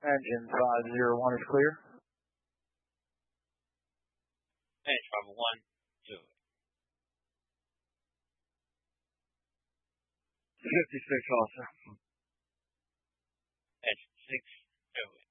Engine 501 is clear. Engine 501, do it. 56, officer. Engine 6, do it.